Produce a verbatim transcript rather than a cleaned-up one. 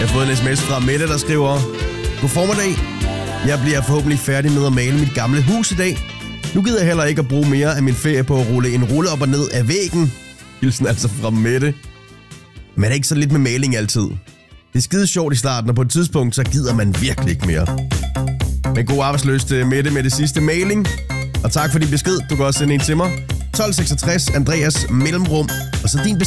Jeg har fået en sms fra Mette, der skriver: God formiddag. Jeg bliver forhåbentlig færdig med at male mit gamle hus i dag. Nu gider jeg heller ikke at bruge mere af min ferie på at rulle en rulle op og ned af væggen. Hilsen altså fra Mette. Men er det ikke så lidt med maling altid? Det er skide sjovt i starten, og på et tidspunkt, så gider man virkelig ikke mere. Men god arbejdsløst, Mette, med det sidste mailing. Og tak for din besked. Du kan også sende en til mig. tolv seksogtres Andreas Mellemrum. Og så din besked.